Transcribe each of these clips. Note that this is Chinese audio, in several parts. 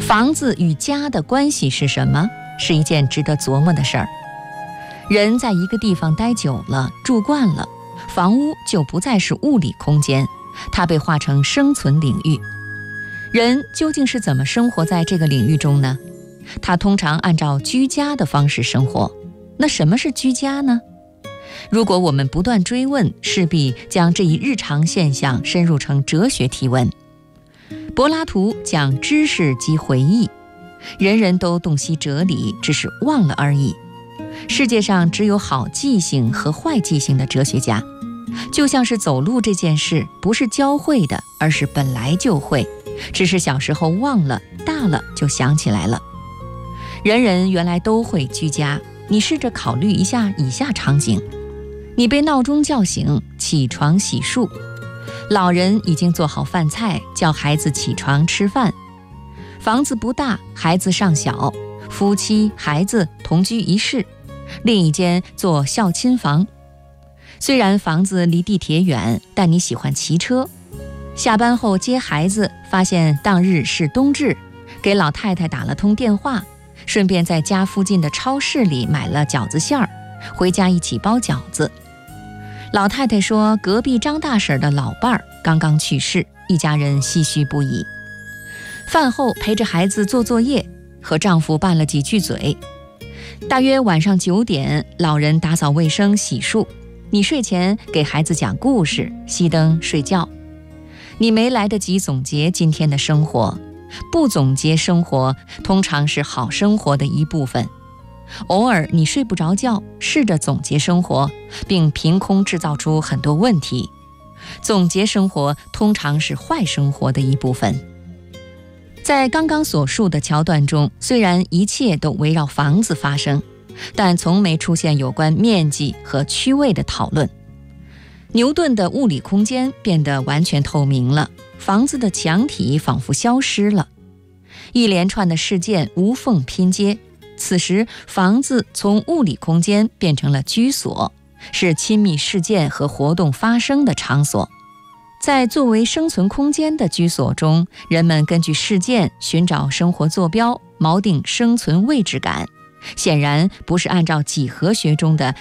房子与家的关系是什么？是一件值得琢磨的事儿。人在一个地方待久了，住惯了，房屋就不再是物理空间，它被划成生存领域。人究竟是怎么生活在这个领域中呢？他通常按照居家的方式生活。那什么是居家呢？如果我们不断追问，势必将这一日常现象深入成哲学提问。柏拉图讲知识及回忆，人人都洞悉哲理，只是忘了而已。世界上只有好记性和坏记性的哲学家，就像是走路这件事不是教会的，而是本来就会，只是小时候忘了，大了就想起来了。人人原来都会居家，你试着考虑一下以下场景：你被闹钟叫醒，起床洗漱；老人已经做好饭菜，叫孩子起床吃饭；房子不大，孩子尚小，夫妻孩子同居一室，另一间做孝亲房。虽然房子离地铁远，但你喜欢骑车。下班后接孩子，发现当日是冬至，给老太太打了通电话，顺便在家附近的超市里买了饺子馅儿，回家一起包饺子。老太太说，隔壁张大婶的老伴儿刚刚去世，一家人唏嘘不已。饭后陪着孩子做作业，和丈夫拌了几句嘴。大约晚上9点，老人打扫卫生洗漱，你睡前给孩子讲故事，熄灯睡觉。你没来得及总结今天的生活，不总结生活通常是好生活的一部分。偶尔你睡不着觉，试着总结生活，并凭空制造出很多问题。总结生活通常是坏生活的一部分。在刚刚所述的桥段中，虽然一切都围绕房子发生，但从没出现有关面积和区位的讨论。牛顿的物理空间变得完全透明了，房子的墙体仿佛消失了。一连串的事件无缝拼接，此时房子从物理空间变成了居所，是亲密事件和活动发生的场所。在作为生存空间的居所中，人们根据事件寻找生活坐标，锚定生存位置感，显然不是按照几何学中的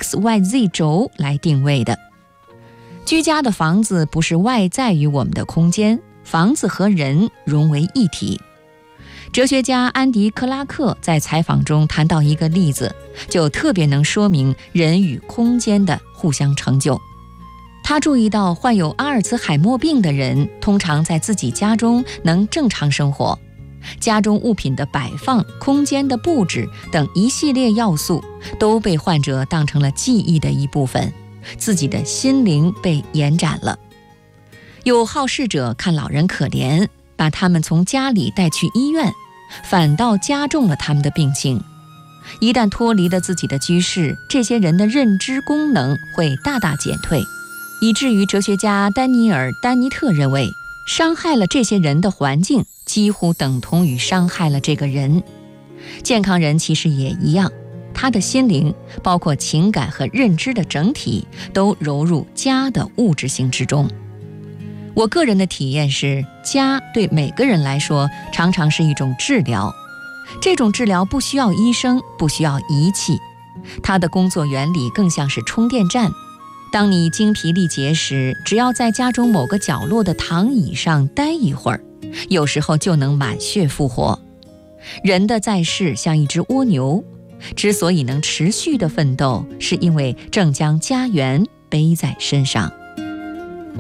XYZ 轴来定位的。居家的房子不是外在于我们的空间，房子和人融为一体。哲学家安迪·克拉克在采访中谈到一个例子，就特别能说明人与空间的互相成就。他注意到患有阿尔茨海默病的人通常在自己家中能正常生活，家中物品的摆放、空间的布置等一系列要素都被患者当成了记忆的一部分，自己的心灵被延展了。有好事者看老人可怜，把他们从家里带去医院，反倒加重了他们的病情。一旦脱离了自己的居室，这些人的认知功能会大大减退，以至于哲学家丹尼尔·丹尼特认为，伤害了这些人的环境几乎等同于伤害了这个人。健康人其实也一样，他的心灵，包括情感和认知的整体，都揉入家的物质性之中。我个人的体验是，家对每个人来说常常是一种治疗。这种治疗不需要医生，不需要仪器，它的工作原理更像是充电站。当你精疲力竭时，只要在家中某个角落的躺椅上待一会儿，有时候就能满血复活。人的在世像一只蜗牛，之所以能持续的奋斗，是因为正将家园背在身上。